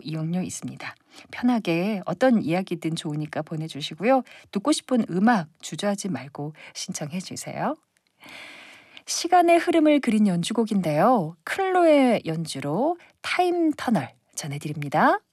이용료 있습니다. 편하게 어떤 이야기든 좋으니까 보내주시고요. 듣고 싶은 음악 주저하지 말고 신청해 주세요. 시간의 흐름을 그린 연주곡인데요. 클로의 연주로 타임 터널 전해드립니다.